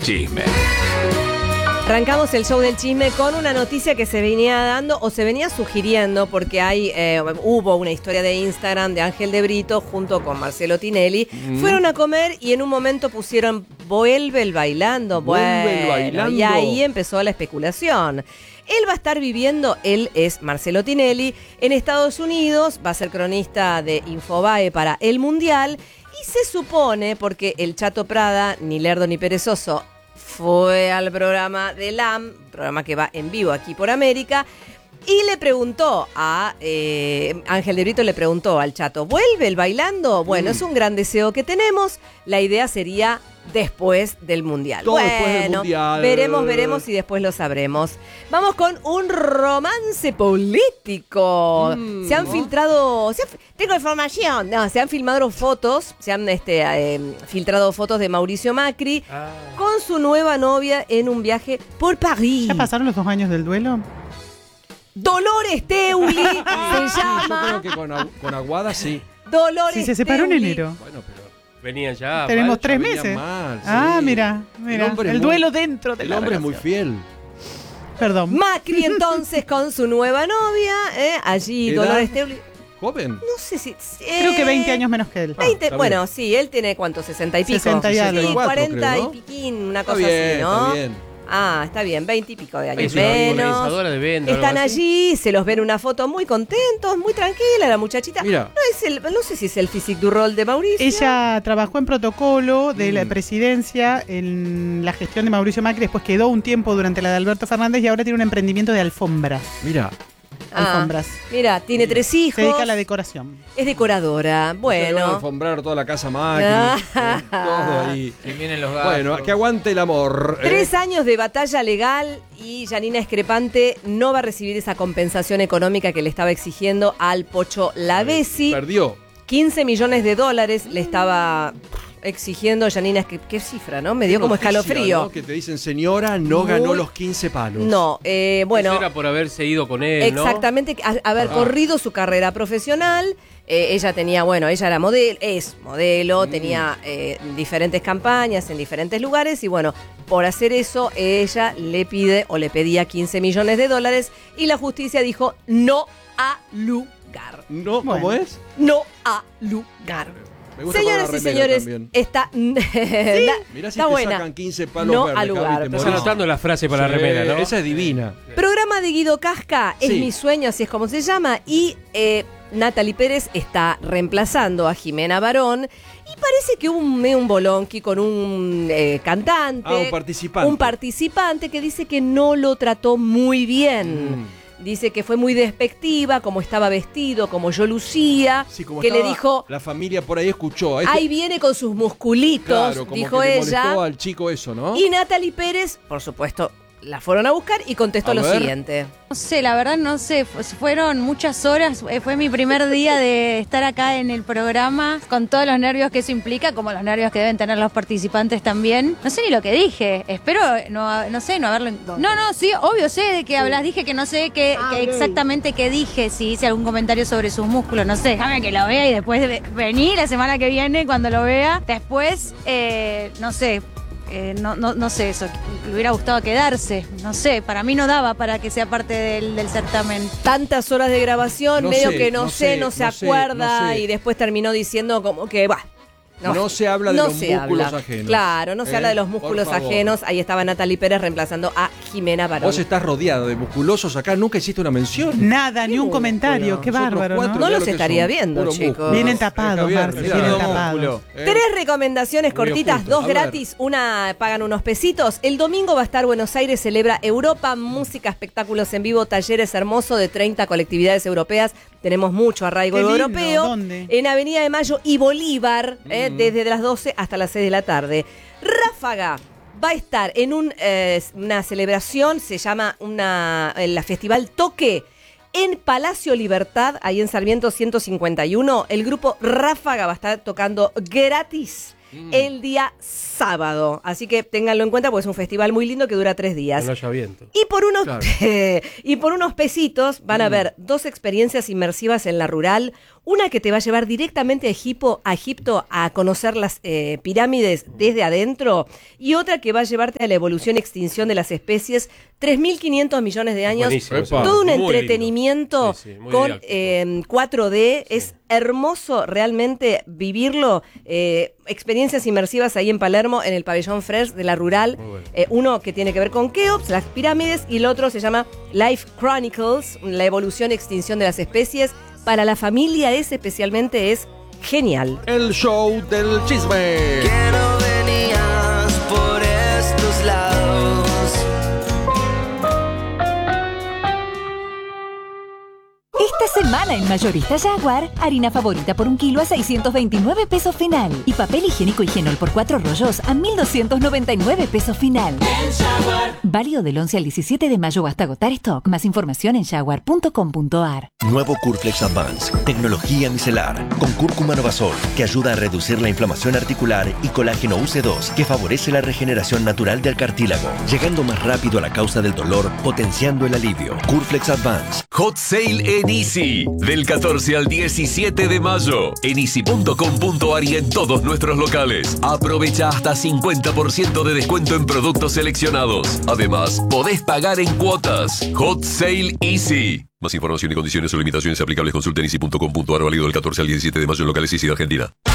chisme. Arrancamos el show del chisme con una noticia que se venía dando o se venía sugiriendo porque hubo una historia de Instagram de Ángel de Brito junto con Marcelo Tinelli. Fueron a comer y en un momento pusieron vuelve el bailando. Vuelve el bailando. Y ahí empezó la especulación. Él va a estar viviendo, él es Marcelo Tinelli, en Estados Unidos, va a ser cronista de Infobae para el Mundial y se supone, porque el Chato Prada, ni lerdo ni perezoso, fue al programa de LAM, programa que va en vivo aquí por América, y le preguntó a Ángel de Brito, le preguntó al Chato, ¿vuelve el bailando? Bueno, es un gran deseo que tenemos, la idea sería después del Mundial. Todo después del Mundial. Veremos y después lo sabremos. Vamos con un romance político. Se han filtrado, tengo información, se han filmado fotos, se han filtrado fotos de Mauricio Macri con su nueva novia en un viaje por París. ¿Ya pasaron los 2 años del duelo? Dolores Teuli se llama. Yo creo que con Aguada sí. Dolores Sí, se separó en Teuli. enero. Bueno, pero Venían ya. Tenemos ya 3 venían meses. mal, Ah, sí. mira. El duelo dentro de El la hombre es muy relación. fiel. Perdón. Macri entonces con su nueva novia, allí ¿Edad? Dolores Teuli. Joven. No sé si. Creo que 20 años menos que él. 20, está bueno, bien. sí, él tiene ¿cuánto? 60 y pico. 60 y algo. Sí, 40 creo, ¿no? y piquín, una Está cosa bien, así, ¿no? está bien. Ah, está bien, 20 y pico de años Es una menos. organizadora de eventos. Están algo así. allí, se los ven una foto muy contentos, muy tranquila, la muchachita. Mira. No sé si es el physique du rol de Mauricio. Ella trabajó en protocolo de la presidencia en la gestión de Mauricio Macri, después quedó un tiempo durante la de Alberto Fernández y ahora tiene un emprendimiento de alfombras. Mira. Alfombras. Mira, tiene 3 hijos. Se dedica a la decoración. Es decoradora. Se le van a Bueno. alfombrar toda la casa Macri. Todo ahí. Que vienen los gastos. Bueno, que aguante el amor. 3 años de batalla legal y Yanina Escrepante no va a recibir esa compensación económica que le estaba exigiendo al Pocho Lavesi. Perdió. 15 millones de dólares le estaba exigiendo Yanina Escrepante. ¿Qué cifra, no? Me dio como Noticia, escalofrío. ¿no? Que te dicen, señora, no ganó los 15 palos. No, bueno. Eso era por haberse ido con él, ¿no? Exactamente, haber corrido su carrera profesional. Ella tenía, ella era modelo, es modelo, tenía diferentes campañas en diferentes lugares y bueno, por hacer eso ella le pide o le pedía 15 millones de dólares y la justicia dijo no a lugar. No, ¿cómo Bueno. es? No a lugar. Me gusta Señoras para y la remera señores, también. está, Mirá si está te buena. sacan 15 palos No verdes, al lugar. Javi, te Estás morís. anotando la frase para la Sí, remera, ¿no? Esa es divina. Programa de Guido Casca, es Sí. mi sueño, así es como se llama, y Natalie Pérez está reemplazando a Jimena Barón, y parece que hubo un bolonqui con un cantante. Un participante. Un participante que dice que no lo trató muy bien. Dice que fue muy despectiva, como estaba vestido, como yo lucía, Sí, como que le estaba, dijo, la familia por ahí escuchó. ahí viene con sus musculitos, claro, como dijo que le ella. molestó al chico eso, ¿no? Y Natalie Pérez, por supuesto, la fueron a buscar y contestó A lo ver. siguiente. No sé, la verdad no sé, fueron muchas horas, fue mi primer día de estar acá en el programa, con todos los nervios que eso implica, como los nervios que deben tener los participantes también. No sé ni lo que dije, espero no sé, no haberlo... No, sí, obvio sé de qué hablas, dije que no sé qué exactamente qué dije, si hice algún comentario sobre sus músculos, no sé, déjame que lo vea y después vení la semana que viene cuando lo vea, después, no sé... No sé eso, le hubiera gustado quedarse, no sé, para mí no daba para que sea parte del certamen. Tantas horas de grabación, No medio sé, que no no sé, se no sé, acuerda no sé. y después terminó diciendo como que, No se habla de no los se músculos habla. ajenos. Claro, no se habla de los Por músculos favor. ajenos. Ahí estaba Natalie Pérez reemplazando a Jimena Barón. Vos estás rodeada de musculosos acá, nunca hiciste una mención. Nada, ni un comentario. Qué Nosotros bárbaro, cuatro, ¿no? No mirá los lo que estaría son, viendo, puro chicos. músculo. Vienen tapados, Javier, Marce, mirá, vienen todo tapados. músculo, Tres recomendaciones Muy cortitas, oculto. dos A ver. gratis, una pagan unos pesitos. El domingo va a estar Buenos Aires, celebra Europa, música, espectáculos en vivo, talleres hermosos de 30 colectividades europeas. Tenemos mucho arraigo Qué lindo, europeo. ¿dónde? En Avenida de Mayo y Bolívar, desde las 12 hasta las 6 de la tarde. Ráfaga va a estar en una celebración, se llama la Festival Toque, en Palacio Libertad, ahí en Sarmiento 151. El grupo Ráfaga va a estar tocando gratis el día sábado. Así que ténganlo en cuenta porque es un festival muy lindo que dura 3 días. Que no haya viento. Y por unos, Claro. y por unos pesitos van a ver 2 experiencias inmersivas en la rural, Una que te va a llevar directamente a Egipto a conocer las pirámides desde adentro, y otra que va a llevarte a la evolución y extinción de las especies, 3.500 millones de años. Buenísimo, Epa, Todo un muy lindo. entretenimiento Sí, sí, muy con didáctico. 4D. Es hermoso realmente vivirlo. Experiencias inmersivas ahí en Palermo, en el pabellón Fresh de la Rural. Muy bueno. Uno que tiene que ver con Keops, las pirámides, y el otro se llama Life Chronicles, la evolución y extinción de las especies. Para la familia ese especialmente es genial. El show del chisme. Que no venías por estos lados. Esta semana en Mayorista Jaguar, harina favorita por 1 kilo a 629 pesos final. Y papel higiénico Higienol por 4 rollos a 1.299 pesos final. Válido del 11 al 17 de mayo hasta agotar stock. Más información en jaguar.com.ar. Nuevo Curflex Advance, tecnología micelar, con cúrcuma Novasol, que ayuda a reducir la inflamación articular, y colágeno UC2, que favorece la regeneración natural del cartílago, llegando más rápido a la causa del dolor, potenciando el alivio. Curflex Advance. Hot Sale en Easy, del 14 al 17 de mayo, en easy.com.ar y en todos nuestros locales. Aprovecha hasta 50% de descuento en productos seleccionados. Además, podés pagar en cuotas. Hot Sale Easy. Más información y condiciones o limitaciones aplicables consulta en easy.com.ar, válido del 14 al 17 de mayo en locales Easy de Argentina.